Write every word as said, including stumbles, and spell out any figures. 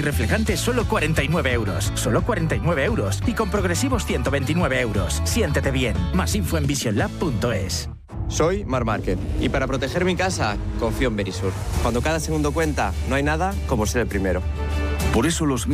antirreflejante solo cuarenta y nueve euros. Solo cuarenta y nueve euros. Y con progresivos ciento veintinueve euros. Siéntete bien. Más info en vision lab punto es. Soy Mar Márquez y para proteger mi casa confío en Berisur. Cuando cada segundo cuenta, no hay nada como ser el primero. Por eso los